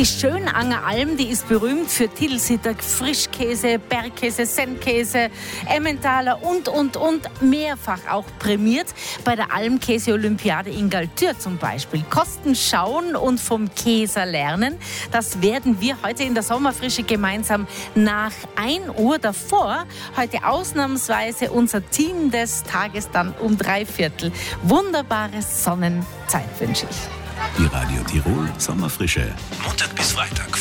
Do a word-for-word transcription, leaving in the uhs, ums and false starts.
Die Schönanger Alm, die ist berühmt für Tidelsitter, Frischkäse, Bergkäse, Sennkäse, Emmentaler und, und, und. Mehrfach auch prämiert bei der Almkäse-Olympiade in Galtür zum Beispiel. Kosten schauen und vom Käser lernen. Das werden wir heute in der Sommerfrische gemeinsam nach ein Uhr. Davor heute ausnahmsweise unser Team des Tages dann um drei Viertel. Wunderbare Sonnenzeit wünsche ich. Die Radio Tirol Sommerfrische. Montag bis Freitag